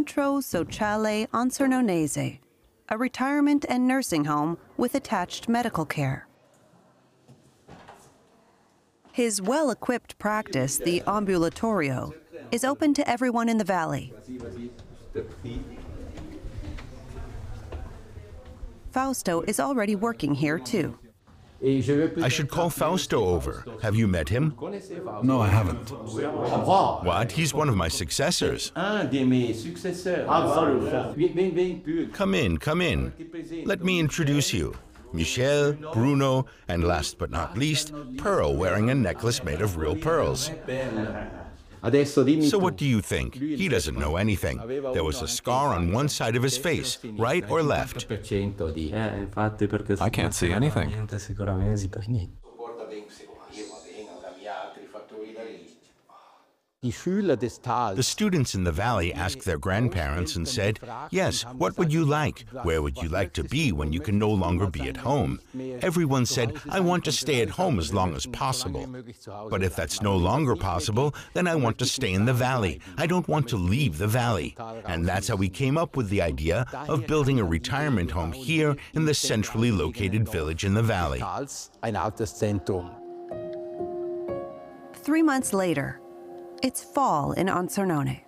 Centro Sociale Ansernonese, a retirement and nursing home with attached medical care. His well-equipped practice, the Ambulatorio, is open to everyone in the valley. Fausto is already working here too. I should call Fausto over. Have you met him? No, I haven't. What? He's one of my successors. Come in, come in. Let me introduce you. Michel, Bruno, and last but not least, Pearl wearing a necklace made of real pearls. So what do you think? He doesn't know anything. There was a scar on one side of his face, right or left? I can't see anything. The students in the valley asked their grandparents and said, yes, what would you like? Where would you like to be when you can no longer be at home? Everyone said, I want to stay at home as long as possible. But if that's no longer possible, then I want to stay in the valley. I don't want to leave the valley. And that's how we came up with the idea of building a retirement home here in the centrally located village in the valley. 3 months later, it's fall in Ansernone.